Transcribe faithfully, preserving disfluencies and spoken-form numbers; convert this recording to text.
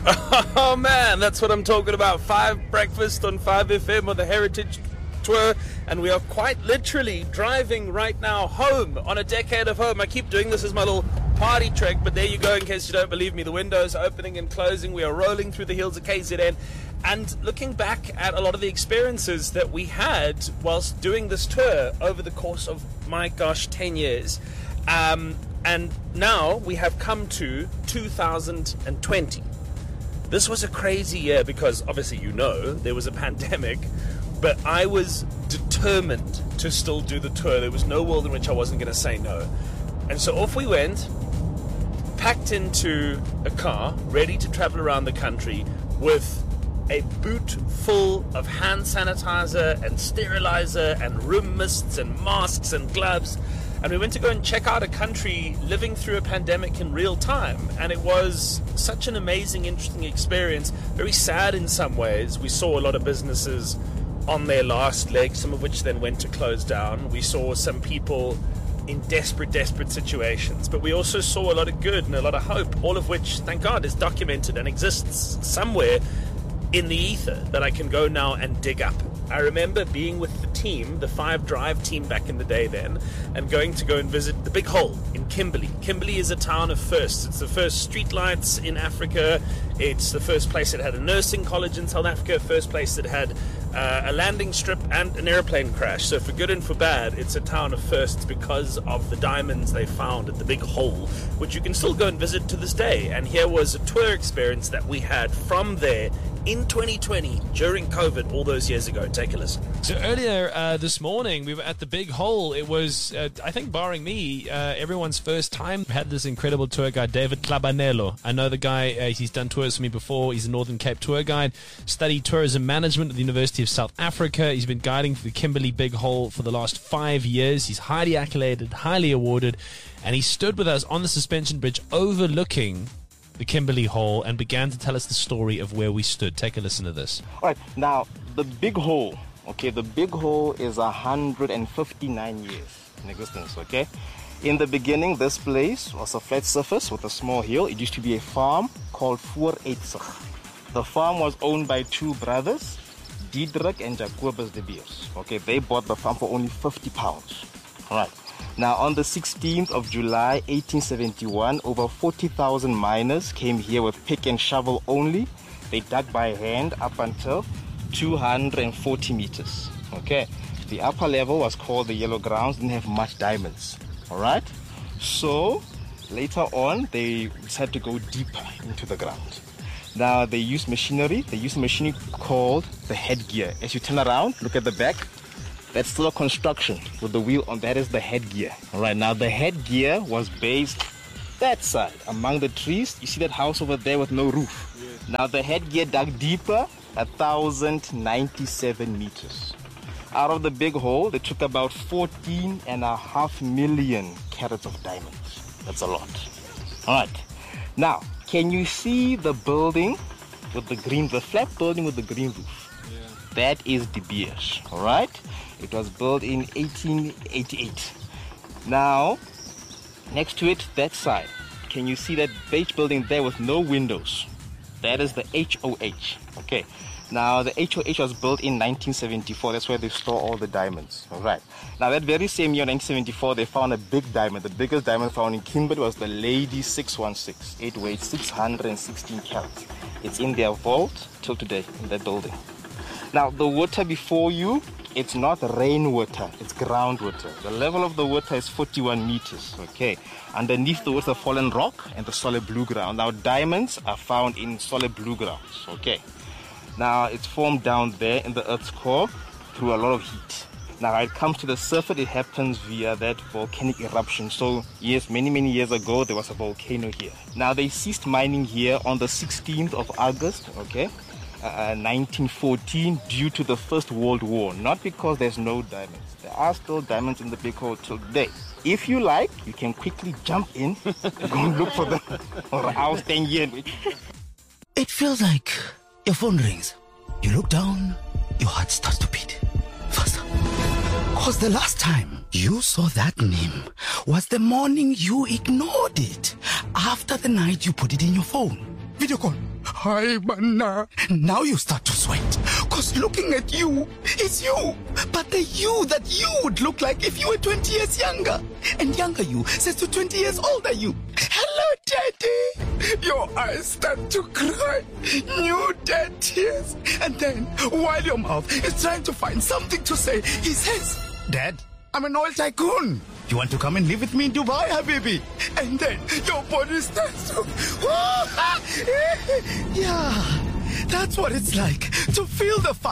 Oh man, that's what I'm talking about. Five Breakfast on five F M on the Heritage Tour, and we are quite literally driving right now home on a decade of home. I keep doing this as my little party trick, but there you go in case you don't believe me. The windows are opening and closing. We are rolling through the hills of K Z N and looking back at a lot of the experiences that we had whilst doing this tour over the course of, my gosh, ten years. Um, and now we have come to two thousand twenty. This was a crazy year because, obviously, you know, there was a pandemic, but I was determined to still do the tour. There was no world in which I wasn't going to say no. And so off we went, packed into a car, ready to travel around the country with a boot full of hand sanitizer and sterilizer and room mists and masks and gloves. And we went to go and check out a country living through a pandemic in real time. And it was such an amazing, interesting experience. Very sad in some ways. We saw a lot of businesses on their last leg, some of which then went to close down. We saw some people in desperate, desperate situations. But we also saw a lot of good and a lot of hope, all of which, thank God, is documented and exists somewhere in the ether that I can go now and dig up. I remember being with the team, the Five Drive team back in the day then, and going to go and visit the Big Hole in Kimberley. Kimberley is a town of firsts. It's the first streetlights in Africa. It's the first place that had a nursing college in South Africa, first place that had uh, a landing strip and an airplane crash. So for good and for bad, it's a town of firsts because of the diamonds they found at the Big Hole, which you can still go and visit to this day. And here was a tour experience that we had from there in twenty twenty during COVID all those years ago. Take a listen. So earlier uh, this morning, we were at the Big Hole. It was, uh, I think, barring me, uh, everyone's first time. We had this incredible tour guide, David Klabanelo. I know the guy. Uh, he's done tours for me before. He's a Northern Cape tour guide. Studied tourism management at the University of South Africa. He's been guiding for the Kimberley Big Hole for the last five years. He's highly accoladed, highly awarded, and he stood with us on the suspension bridge overlooking the Kimberley Hole and began to tell us the story of where we stood. Take a listen to this. All right, now, the Big Hole, okay, the Big Hole is one hundred fifty-nine years in existence, okay? In the beginning, this place was a flat surface with a small hill. It used to be a farm called Vooruitsig. The farm was owned by two brothers, Diederik and Jacobus de Beers. Okay, they bought the farm for only fifty pounds. All right. Now, on the sixteenth of July, eighteen seventy-one, over forty thousand miners came here with pick and shovel only. They dug by hand up until two hundred forty meters. Okay, the upper level was called the yellow grounds, didn't have much diamonds. All right, so later on, they decided to go deeper into the ground. Now, they used machinery. They used a machinery called the headgear. As you turn around, look at the back. That's still a construction with the wheel on. That is the headgear. All right, now the headgear was based that side among the trees. You see that house over there with no roof? Yes. Now the headgear dug deeper, one thousand ninety-seven meters. Out of the Big Hole, they took about fourteen and a half million carats of diamonds. That's a lot. All right. Now, can you see the building with the green, the flat building with the green roof? Yeah. That is De Beers. All right. It was built in eighteen eighty-eight. Now, next to it, that side, can you see that beige building there with no windows? That is the H O H. Okay. Now, the H O H was built in nineteen seventy-four. That's where they store all the diamonds. All right. Now, that very same year, nineteen seventy-four, they found a big diamond. The biggest diamond found in Kimberley was the Lady six one six. It weighed six hundred sixteen carats. It's in their vault till today in that building. Now, the water before you, it's not rainwater, it's groundwater. The level of the water is forty-one meters, okay? Underneath the water, fallen rock and the solid blue ground. Now, diamonds are found in solid blue grounds, okay? Now, it's formed down there in the Earth's core through a lot of heat. Now, when it comes to the surface, it happens via that volcanic eruption. So, yes, many, many years ago, there was a volcano here. Now, they ceased mining here on the sixteenth of August, okay? Uh, nineteen fourteen, due to the First World War, not because there's no diamonds. There are still diamonds in the Big Hole till today. If you like, you can quickly jump in and go and look for them, or I'll stand here. It feels like your phone rings. You look down, your heart starts to beat faster. Cause the last time you saw that name was the morning you ignored it after the night you put it in your phone. Video call. Hi, Manna. Now you start to sweat. Cause looking at you is you. But the you that you would look like if you were twenty years younger. And younger you says to twenty years older you, hello, Daddy. Your eyes start to cry. New dead tears. And then, while your mouth is trying to find something to say, he says, Dad, I'm an oil tycoon. You want to come and live with me in Dubai, Habibi? And then your body starts to... Yeah, that's what it's like to feel the fire.